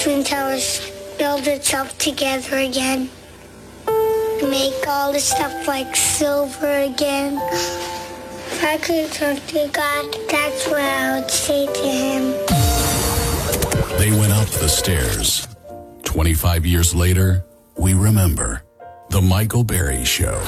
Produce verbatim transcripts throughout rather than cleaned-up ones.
Twin Towers build itself together again. Make all the stuff like silver again. If I could talk to God, that's what I would say to him. They went up the stairs. twenty-five years later, we remember The Michael Berry Show.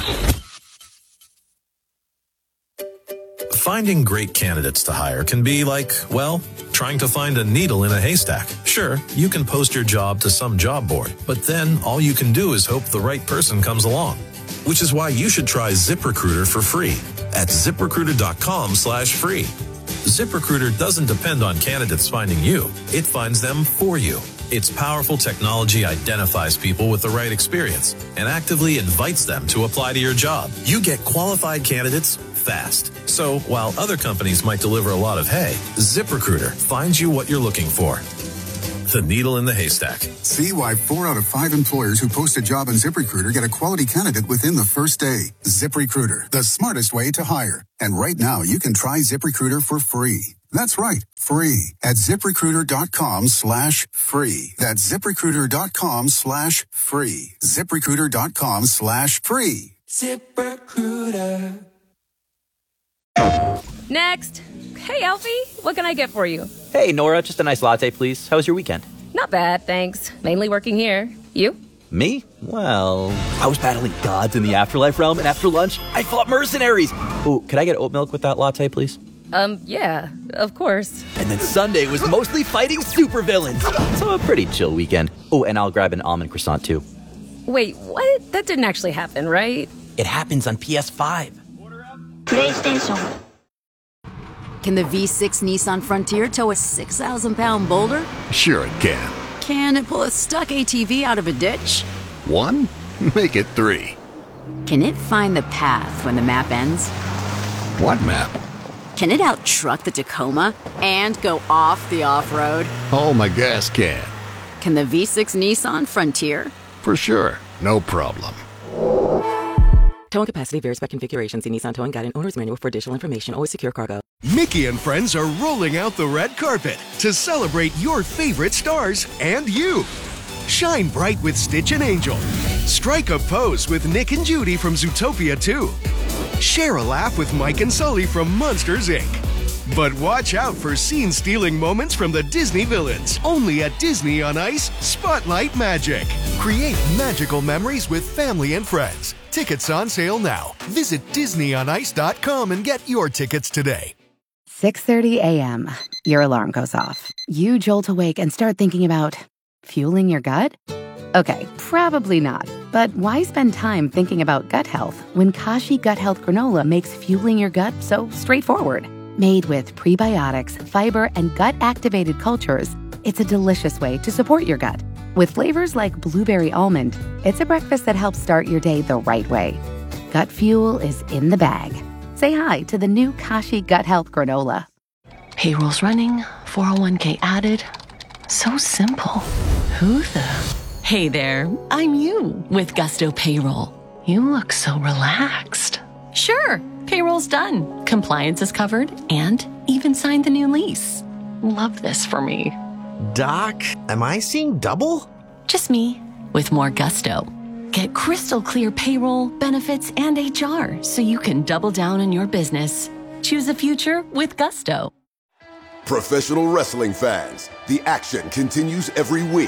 Finding great candidates to hire can be like, well, trying to find a needle in a haystack. Sure, you can post your job to some job board, but then all you can do is hope the right person comes along. Which is why you should try ZipRecruiter for free at ZipRecruiter.com slash free. ZipRecruiter doesn't depend on candidates finding you. It finds them for you. Its powerful technology identifies people with the right experience and actively invites them to apply to your job. You get qualified candidates fast. So while other companies might deliver a lot of hay, ZipRecruiter finds you what you're looking for. The needle in the haystack. See why four out of five employers who post a job on ZipRecruiter get a quality candidate within the first day. ZipRecruiter, the smartest way to hire. And right now, you can try ZipRecruiter for free. That's right, free at ZipRecruiter.com slash free. That's ZipRecruiter.com slash free. ZipRecruiter.com slash free. ZipRecruiter. Next. Hey, Alfie, what can I get for you? Hey, Nora, just a nice latte, please. How was your weekend? Not bad, thanks. Mainly working here. You? Me? Well, I was battling gods in the afterlife realm, and after lunch, I fought mercenaries. Oh, could I get oat milk with that latte, please? Um, yeah, of course. And then Sunday was mostly fighting supervillains. So a pretty chill weekend. Oh, and I'll grab an almond croissant, too. Wait, what? That didn't actually happen, right? It happens on P S five. PlayStation. Can the V six Nissan Frontier tow a six thousand pound boulder? Sure it can. Can it pull a stuck A T V out of a ditch? One? Make it three. Can it find the path when the map ends? What map? Can it out-truck the Tacoma and go off the off-road? Oh, my gas can. Can the V six Nissan Frontier? For sure. No problem. Towing capacity varies by configuration. See Nissan Towing Guide and Owner's Manual for additional information. Always secure cargo. Mickey and friends are rolling out the red carpet to celebrate your favorite stars and you. Shine bright with Stitch and Angel. Strike a pose with Nick and Judy from Zootopia two. Share a laugh with Mike and Sully from Monsters, Incorporated. But watch out for scene-stealing moments from the Disney villains. Only at Disney on Ice Spotlight Magic. Create magical memories with family and friends. Tickets on sale now. Visit Disney on Ice dot com and get your tickets today. six thirty a.m. Your alarm goes off. You jolt awake and start thinking about fueling your gut? Okay, probably not. But why spend time thinking about gut health when Kashi Gut Health Granola makes fueling your gut so straightforward? Made with prebiotics, fiber, and gut-activated cultures, it's a delicious way to support your gut. With flavors like blueberry almond, it's a breakfast that helps start your day the right way. Gut fuel is in the bag. Say hi to the new Kashi Gut Health Granola. Payroll's running, four oh one k added. So simple. Who the... Hey there, I'm you with Gusto Payroll. You look so relaxed. Sure, payroll's done. Compliance is covered and even signed the new lease. Love this for me. Doc, am I seeing double? Just me with more gusto. Get crystal clear payroll, benefits, and H R so you can double down on your business. Choose a future with Gusto. Professional wrestling fans, the action continues every week.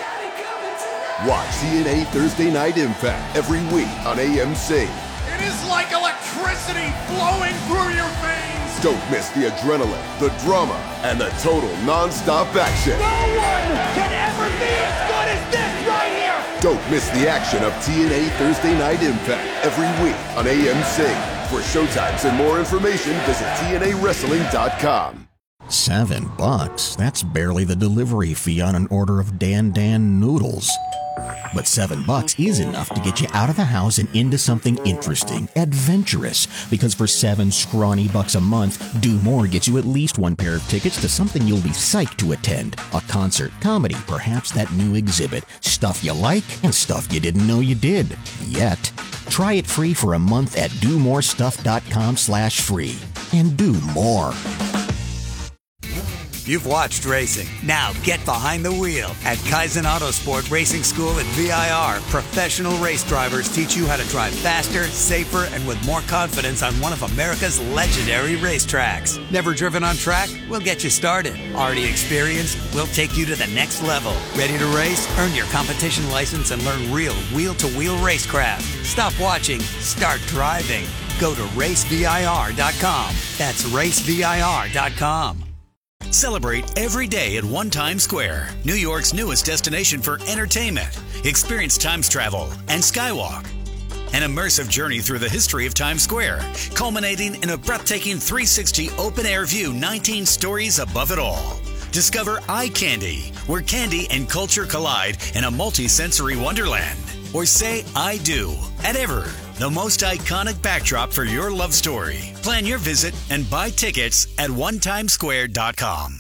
Watch T N A Thursday Night Impact every week on A M C. It is like electricity flowing through your veins. Don't miss the adrenaline, the drama, and the total non-stop action. No one can ever be as good as this right here. Don't miss the action of T N A Thursday Night Impact every week on A M C. For showtimes and more information, visit T N A wrestling dot com. Seven bucks? That's barely the delivery fee on an order of Dan Dan noodles. But seven bucks is enough to get you out of the house and into something interesting, adventurous. Because for seven scrawny bucks a month, Do More gets you at least one pair of tickets to something you'll be psyched to attend. A concert, comedy, perhaps that new exhibit. Stuff you like and stuff you didn't know you did. Yet. Try it free for a month at do more stuff dot com slash free. And do more. You've watched racing. Now get behind the wheel at Kaizen Autosport Racing School at V I R. Professional race drivers teach you how to drive faster, safer, and with more confidence on one of America's legendary racetracks. Never driven on track? We'll get you started. Already experienced? We'll take you to the next level. Ready to race? Earn your competition license and learn real wheel-to-wheel racecraft. Stop watching. Start driving. Go to race V I R dot com. That's race V I R dot com. Celebrate every day at One Times Square, New York's newest destination for entertainment. Experience Times Travel and Skywalk. An immersive journey through the history of Times Square, culminating in a breathtaking three sixty open-air view, nineteen stories above it all. Discover Eye Candy, where candy and culture collide in a multi-sensory wonderland. Or say I do at Ever, the most iconic backdrop for your love story. Plan your visit and buy tickets at one times square dot com.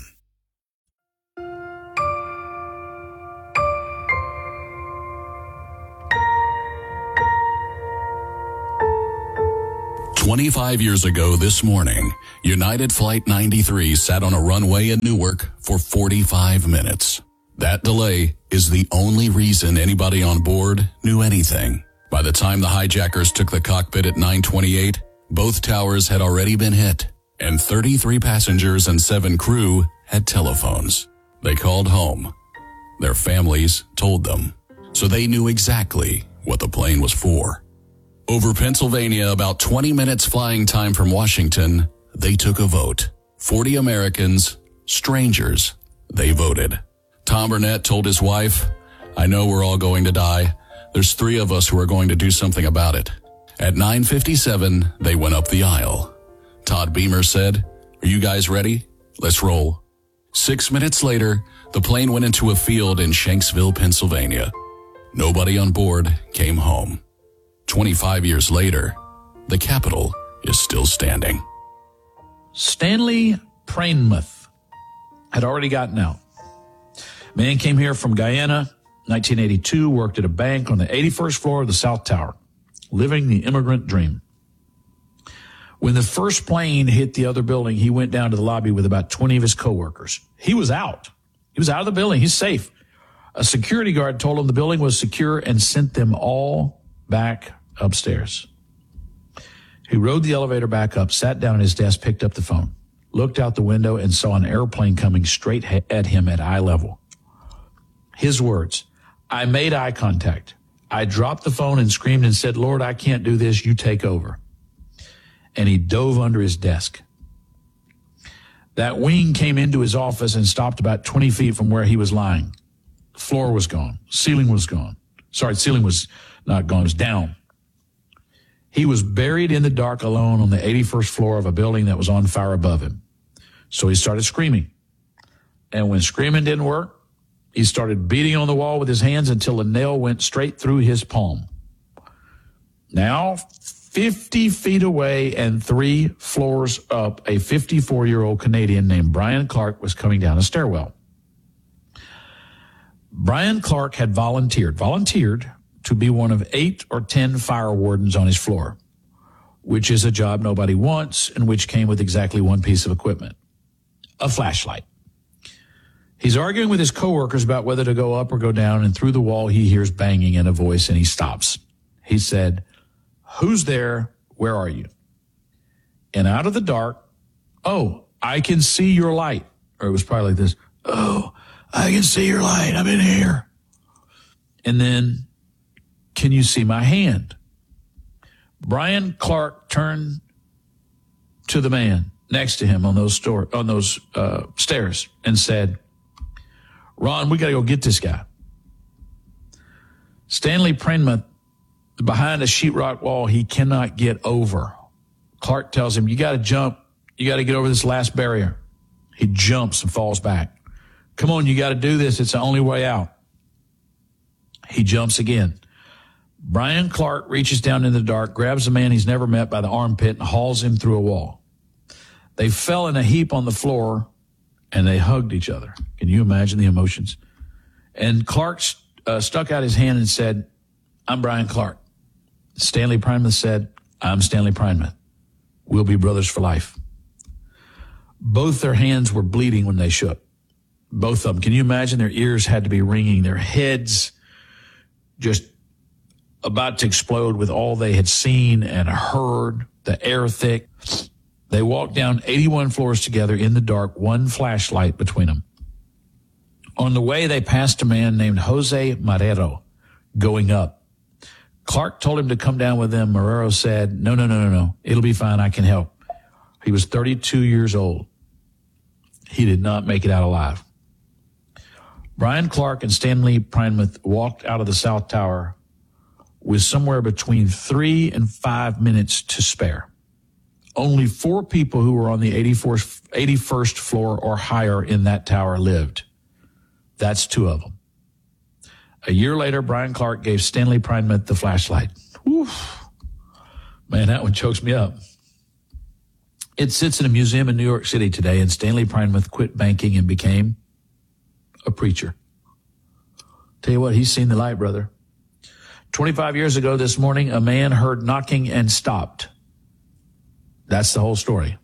twenty-five years ago this morning, United Flight ninety-three sat on a runway in Newark for forty-five minutes. That delay is the only reason anybody on board knew anything. By the time the hijackers took the cockpit at nine twenty-eight, both towers had already been hit, and thirty-three passengers and seven crew had telephones. They called home. Their families told them, so they knew exactly what the plane was for. Over Pennsylvania, about twenty minutes flying time from Washington, they took a vote. forty Americans, strangers, they voted. Tom Burnett told his wife, I know we're all going to die. There's three of us who are going to do something about it. At nine fifty-seven, they went up the aisle. Todd Beamer said, are you guys ready? Let's roll. Six minutes later, the plane went into a field in Shanksville, Pennsylvania. Nobody on board came home. twenty-five years later, the Capitol is still standing. Stanley Prainmuth had already gotten out. Man came here from Guyana, nineteen eighty-two, worked at a bank on the eighty-first floor of the South Tower, living the immigrant dream. When the first plane hit the other building, he went down to the lobby with about twenty of his coworkers. He was out. He was out of the building. He's safe. A security guard told him the building was secure and sent them all back upstairs. He rode the elevator back up, sat down at his desk, picked up the phone, looked out the window, and saw an airplane coming straight at him at eye level. His words, I made eye contact. I dropped the phone and screamed and said, Lord, I can't do this. You take over. And he dove under his desk. That wing came into his office and stopped about twenty feet from where he was lying. The floor was gone. Ceiling was gone. Sorry, the ceiling was not gone. It was down. He was buried in the dark alone on the eighty-first floor of a building that was on fire above him. So he started screaming. And when screaming didn't work, he started beating on the wall with his hands until a nail went straight through his palm. Now, fifty feet away and three floors up, a fifty-four-year-old Canadian named Brian Clark was coming down a stairwell. Brian Clark had volunteered, volunteered to be one of eight or ten fire wardens on his floor, which is a job nobody wants and which came with exactly one piece of equipment, a flashlight. He's arguing with his coworkers about whether to go up or go down, and through the wall he hears banging in a voice, and he stops. He said, who's there? Where are you? And out of the dark, oh, I can see your light. Or it was probably like this, oh, I can see your light. I'm in here. And then, can you see my hand? Brian Clark turned to the man next to him on those store, on those uh, stairs and said, Ron, we got to go get this guy. Stanley Prainmuth, behind a sheetrock wall he cannot get over. Clark tells him, you got to jump. You got to get over this last barrier. He jumps and falls back. Come on, you got to do this. It's the only way out. He jumps again. Brian Clark reaches down in the dark, grabs a man he's never met by the armpit, and hauls him through a wall. They fell in a heap on the floor, and they hugged each other. Can you imagine the emotions? And Clark uh, stuck out his hand and said, I'm Brian Clark. Stanley Prainmuth said, I'm Stanley Prainmuth. We'll be brothers for life. Both their hands were bleeding when they shook. Both of them. Can you imagine? Their ears had to be ringing, their heads just about to explode with all they had seen and heard, the air thick. They walked down eighty-one floors together in the dark, one flashlight between them. On the way, they passed a man named Jose Marrero going up. Clark told him to come down with them. Marrero said, no, no, no, no, no. It'll be fine. I can help. He was thirty-two years old. He did not make it out alive. Brian Clark and Stanley Prinemuth walked out of the South Tower with somewhere between three and five minutes to spare. Only four people who were on the eighty-first floor or higher in that tower lived. That's two of them. A year later, Brian Clark gave Stanley Prinemuth the flashlight. Whew. Man, that one chokes me up. It sits in a museum in New York City today, and Stanley Prinemuth quit banking and became a preacher. Tell you what, he's seen the light, brother. twenty-five years ago this morning, a man heard knocking and stopped. That's the whole story.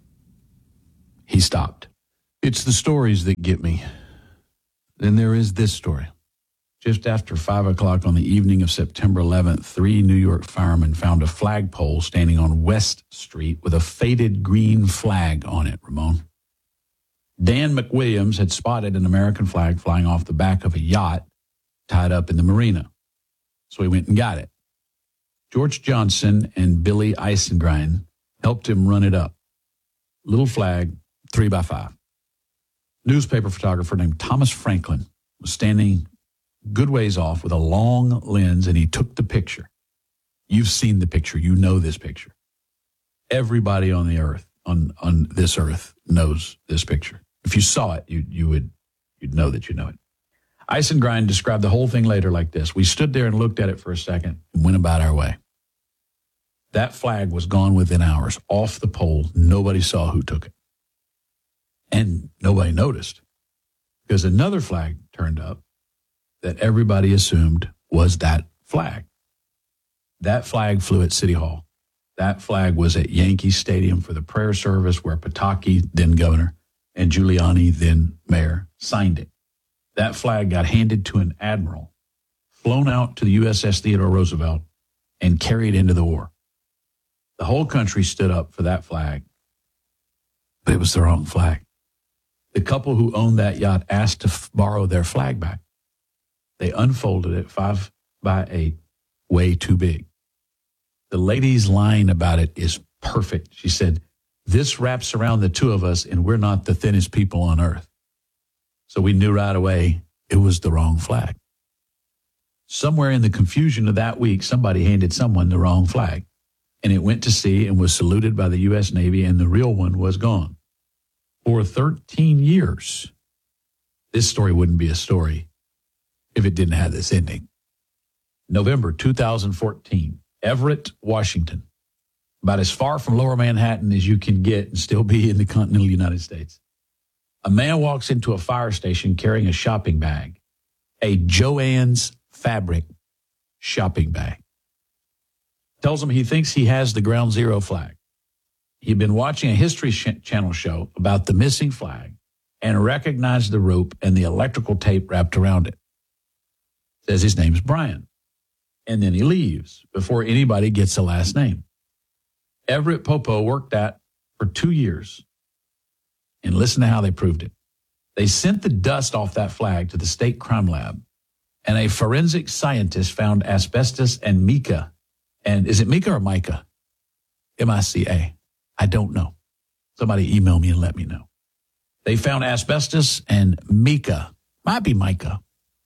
He stopped. It's the stories that get me. Then there is this story. Just after five o'clock on the evening of September eleventh, three New York firemen found a flagpole standing on West Street with a faded green flag on it, Ramon. Dan McWilliams had spotted an American flag flying off the back of a yacht tied up in the marina. So he went and got it. George Johnson and Billy Eisengrein helped him run it up. Little flag, three by five. Newspaper photographer named Thomas Franklin was standing good ways off with a long lens, and he took the picture. You've seen the picture. You know this picture. Everybody on the earth, on, on this earth, knows this picture. If you saw it, you, you would, you'd know that you know it. Eisengrein described the whole thing later like this. We stood there and looked at it for a second and went about our way. That flag was gone within hours, off the pole. Nobody saw who took it. And nobody noticed, because another flag turned up that everybody assumed was that flag. That flag flew at City Hall. That flag was at Yankee Stadium for the prayer service where Pataki, then governor, and Giuliani, then mayor, signed it. That flag got handed to an admiral, flown out to the U S S Theodore Roosevelt, and carried into the war. The whole country stood up for that flag, but it was the wrong flag. The couple who owned that yacht asked to f- borrow their flag back. They unfolded it five by eight, way too big. The lady's line about it is perfect. She said, this wraps around the two of us, and we're not the thinnest people on earth. So we knew right away it was the wrong flag. Somewhere in the confusion of that week, somebody handed someone the wrong flag, and it went to sea and was saluted by the U S Navy, and the real one was gone. For thirteen years, this story wouldn't be a story if it didn't have this ending. November two thousand fourteen, Everett, Washington. About as far from Lower Manhattan as you can get and still be in the continental United States. A man walks into a fire station carrying a shopping bag, a Joann's fabric shopping bag. Tells him he thinks he has the Ground Zero flag. He'd been watching a History Channel show about the missing flag and recognized the rope and the electrical tape wrapped around it. Says his name's Brian. And then he leaves before anybody gets a last name. Everett Popo worked that for two years. And listen to how they proved it. They sent the dust off that flag to the state crime lab, and a forensic scientist found asbestos and mica. And is it mica or mica? M I C A. I don't know. Somebody email me and let me know. They found asbestos and mica, might be mica,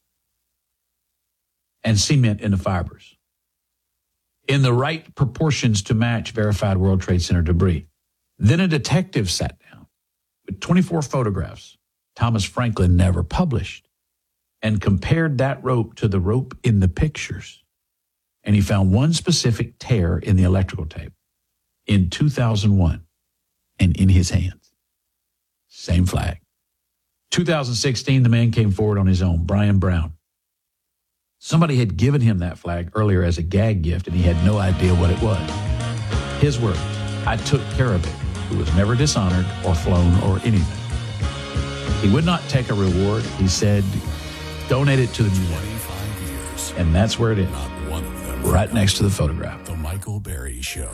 and cement in the fibers in the right proportions to match verified World Trade Center debris. Then a detective sat down with twenty-four photographs Thomas Franklin never published and compared that rope to the rope in the pictures. And he found one specific tear in the electrical tape in two thousand one and in his hands. Same flag. two thousand sixteen, the man came forward on his own, Brian Brown. Somebody had given him that flag earlier as a gag gift, and he had no idea what it was. His word, I took care of it who was never dishonored or flown or anything. He would not take a reward. He said, donate it to the museum. And that's where it is, right next to the photograph. The Michael Berry Show.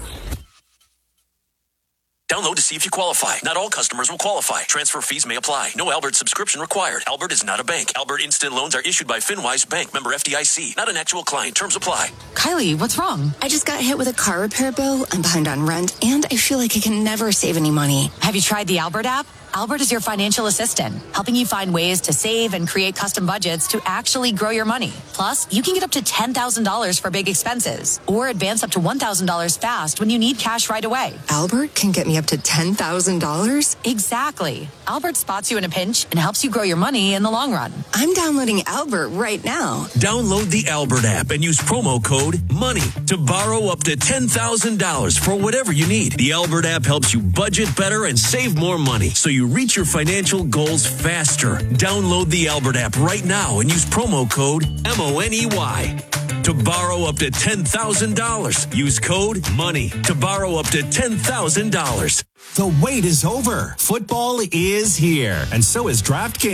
Download to see if you qualify. Not all customers will qualify. Transfer fees may apply. No Albert subscription required. Albert is not a bank. Albert Instant Loans are issued by FinWise Bank, member F D I C. Not an actual client. Terms apply. Kylie, what's wrong? I just got hit with a car repair bill. I'm behind on rent, and I feel like I can never save any money. Have you tried the Albert app? Albert is your financial assistant, helping you find ways to save and create custom budgets to actually grow your money. Plus, you can get up to ten thousand dollars for big expenses or advance up to one thousand dollars fast when you need cash right away. Albert can get me up to ten thousand dollars? Exactly. Albert spots you in a pinch and helps you grow your money in the long run. I'm downloading Albert right now. Download the Albert app and use promo code MONEY to borrow up to ten thousand dollars for whatever you need. The Albert app helps you budget better and save more money, so you reach your financial goals faster. Download the Albert app right now and use promo code M O N E Y to borrow up to ten thousand dollars. Use code MONEY to borrow up to ten thousand dollars. The wait is over. Football is here, and so is DraftKings.